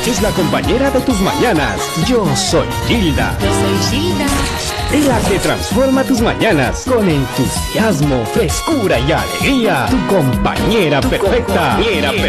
es la compañera de tus mañanas. Yo soy Gilda. Yo soy Gilda. Y la que transforma tus mañanas con entusiasmo, frescura y alegría. Tu compañera perfecta.